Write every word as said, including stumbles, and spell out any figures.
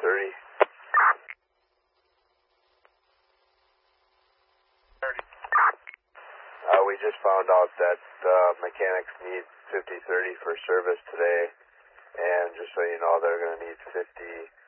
thirty. Uh, we just found out that uh, mechanics need fifty thirty for service today, and just so you know, they're going to need fifty